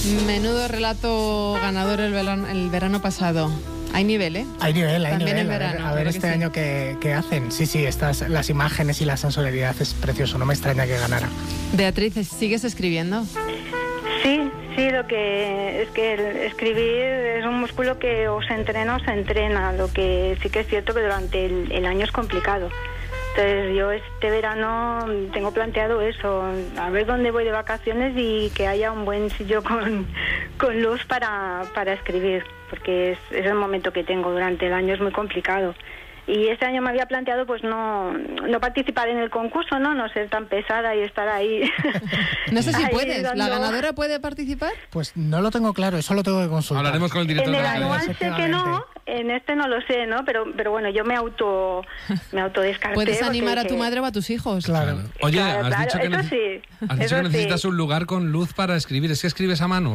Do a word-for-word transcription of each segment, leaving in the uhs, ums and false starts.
Menudo relato ganador el verano, el verano pasado. Hay nivel, ¿eh? Hay nivel, hay También nivel. en verano, a ver, a claro ver que este sí. año qué, qué hacen. Sí, sí, estas, las imágenes y la sensorialidad es precioso. No me extraña que ganara. Beatriz, ¿sigues escribiendo? Sí, sí, lo que es que el escribir es un músculo que o se entrena o se entrena. Lo que sí que es cierto que durante el, el año es complicado. Entonces yo este verano tengo planteado eso, a ver dónde voy de vacaciones y que haya un buen sitio con, con luz para, para escribir, porque es, es el momento que tengo durante el año, es muy complicado. Y este año me había planteado pues no, no participar en el concurso, no no ser tan pesada y estar ahí. No sé si ahí puedes. dando- ¿La ganadora puede participar? Pues no lo tengo claro, eso lo tengo que consultar. Hablaremos con el director En el de la anual academia. sé que no, en este no lo sé, ¿no? Pero pero bueno, yo me auto me autodescarté. Puedes porque animar a tu dije, madre o a tus hijos. Claro. Claro. Oye, Claro, has claro, dicho que, eso neces- sí, has dicho eso que sí. necesitas un lugar con luz para escribir. ¿Es que escribes a mano?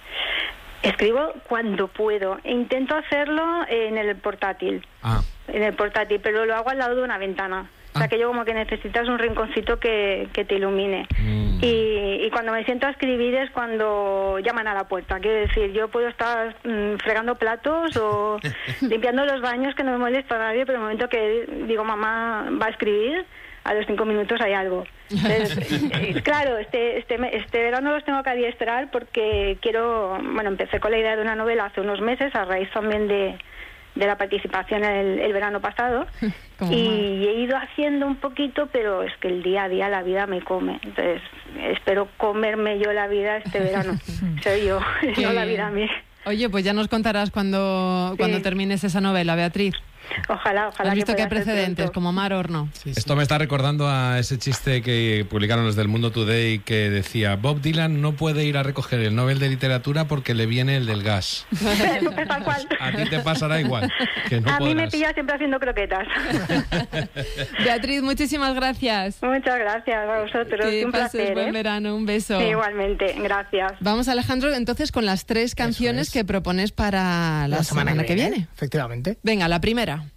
Escribo cuando puedo. E intento hacerlo en el portátil. Ah, En el portátil, pero lo hago al lado de una ventana. O sea, Ah. que yo como que necesitas un rinconcito que, que te ilumine. Mm. Y, y cuando me siento a escribir es cuando llaman a la puerta. Quiero decir, yo puedo estar mm, fregando platos o limpiando los baños, que no me molesta a nadie, pero en el momento que digo, mamá va a escribir, a los cinco minutos hay algo. Entonces, eh, claro, este, este, me- este verano los tengo que adiestrar porque quiero... Bueno, empecé con la idea de una novela hace unos meses, a raíz también de... de la participación el, el verano pasado Como y mal. he ido haciendo un poquito, pero es que el día a día la vida me come, entonces espero comerme yo la vida este verano. Soy yo, Qué no la bien. vida a mí. Oye, pues ya nos contarás cuando, Sí. cuando termines esa novela, Beatriz. Ojalá, ojalá. Has visto que hay pueda ser precedentes, pronto. como Mar Horno. Sí, sí. esto me está recordando a ese chiste que publicaron los del Mundo Today que decía: Bob Dylan no puede ir a recoger el Nobel de Literatura porque le viene el del gas. Súper tal cual. A ti te pasará igual, que no a mí me podrás. pilla siempre haciendo croquetas. Beatriz, muchísimas gracias. Muchas gracias a vosotros, Que un pases placer. buen ¿eh? verano, un beso. Sí, igualmente, gracias. Vamos, Alejandro, entonces con las tres canciones es. que propones para la, semana, que viene. Efectivamente. Venga, la primera.